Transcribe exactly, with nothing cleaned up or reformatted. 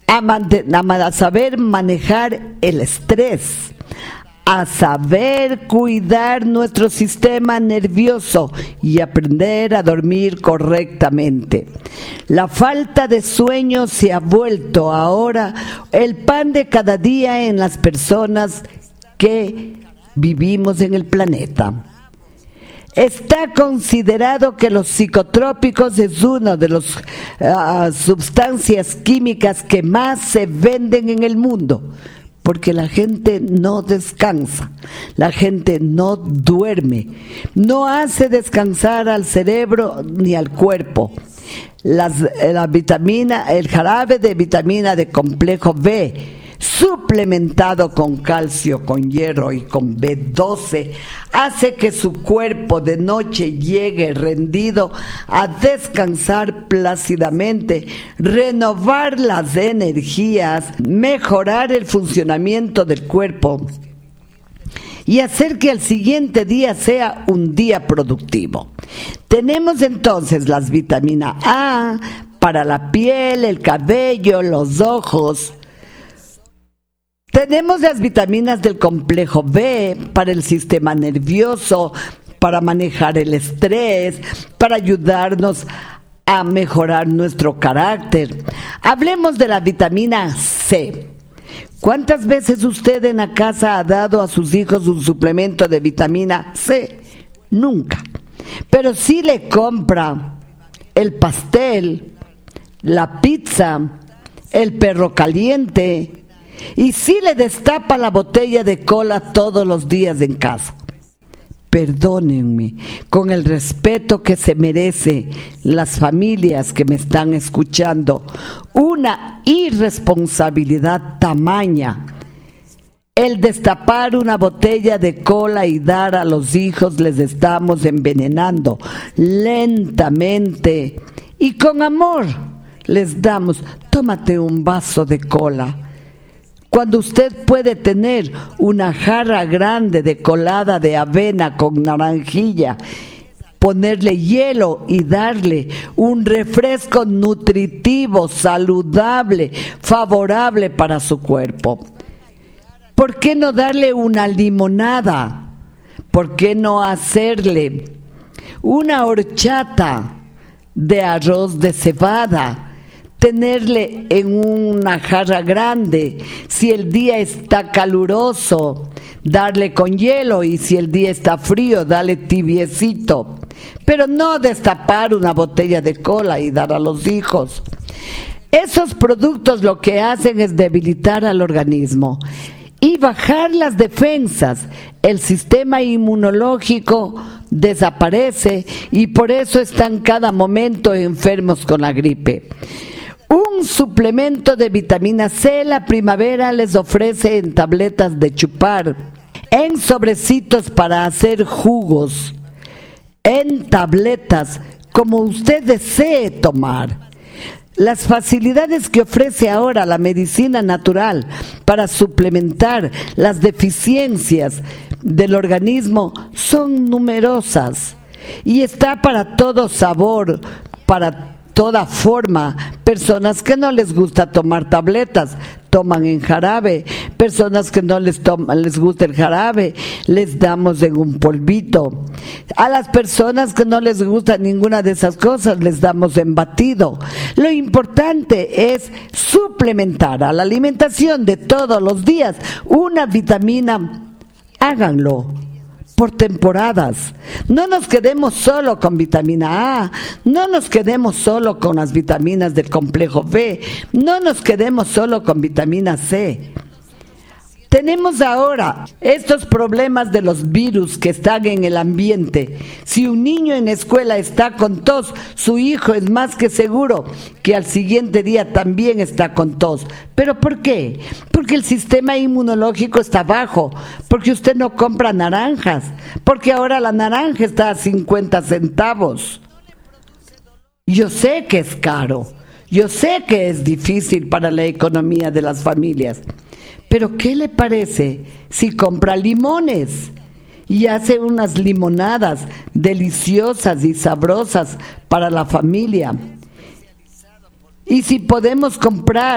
a, manten- a saber manejar el estrés, a saber cuidar nuestro sistema nervioso y aprender a dormir correctamente. La falta de sueño se ha vuelto ahora el pan de cada día en las personas que vivimos en el planeta. Está considerado que los psicotrópicos es una de las uh, sustancias químicas que más se venden en el mundo, porque la gente no descansa, la gente no duerme, no hace descansar al cerebro ni al cuerpo. Las, la vitamina, el jarabe de vitamina de complejo B, suplementado con calcio, con hierro y con B doce, hace que su cuerpo de noche llegue rendido a descansar plácidamente, renovar las energías, mejorar el funcionamiento del cuerpo y hacer que el siguiente día sea un día productivo. Tenemos entonces las vitaminas A para la piel, el cabello, los ojos. Tenemos las vitaminas del complejo B para el sistema nervioso, para manejar el estrés, para ayudarnos a mejorar nuestro carácter. Hablemos de la vitamina C. ¿Cuántas veces usted en la casa ha dado a sus hijos un suplemento de vitamina C? Nunca. Pero sí le compra el pastel, la pizza, el perro caliente, y sí le destapa la botella de cola todos los días en casa. Perdónenme, con el respeto que se merece las familias que me están escuchando, una irresponsabilidad tamaña. El destapar una botella de cola y dar a los hijos, les estamos envenenando lentamente y con amor. Les damos, tómate un vaso de cola. Cuando usted puede tener una jarra grande de colada de avena con naranjilla, ponerle hielo y darle un refresco nutritivo, saludable, favorable para su cuerpo. ¿Por qué no darle una limonada? ¿Por qué no hacerle una horchata de arroz de cebada? Tenerle en una jarra grande, si el día está caluroso, darle con hielo, y si el día está frío, darle tibiecito, pero no destapar una botella de cola y dar a los hijos. Esos productos lo que hacen es debilitar al organismo y bajar las defensas. El sistema inmunológico desaparece y por eso están cada momento enfermos con la gripe. Un suplemento de vitamina C la primavera les ofrece en tabletas de chupar, en sobrecitos para hacer jugos, en tabletas, como usted desee tomar. Las facilidades que ofrece ahora la medicina natural para suplementar las deficiencias del organismo son numerosas y está para todo sabor, para toda forma. Personas que no les gusta tomar tabletas, toman en jarabe. Personas que no les, toma, les gusta el jarabe, les damos en un polvito. A las personas que no les gusta ninguna de esas cosas, les damos en batido. Lo importante es suplementar a la alimentación de todos los días una vitamina. Háganlo por temporadas. No nos quedemos solo con vitamina A, no nos quedemos solo con las vitaminas del complejo B, no nos quedemos solo con vitamina C. Tenemos ahora estos problemas de los virus que están en el ambiente. Si un niño en la escuela está con tos, su hijo es más que seguro que al siguiente día también está con tos. ¿Pero por qué? Porque el sistema inmunológico está bajo, porque usted no compra naranjas, porque ahora la naranja está a cincuenta centavos. Yo sé que es caro, yo sé que es difícil para la economía de las familias. Pero ¿qué le parece si compra limones y hace unas limonadas deliciosas y sabrosas para la familia? Y si podemos comprar